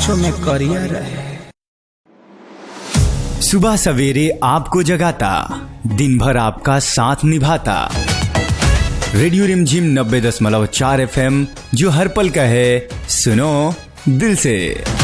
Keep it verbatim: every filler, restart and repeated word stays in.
मूछों में करिया रहे। सुबह सवेरे आपको जगाता, दिन भर आपका साथ निभाता। रेडियो रिमझिम नब्बे दशमलव चार एफ एम, जो हर पल का है, सुनो दिल से।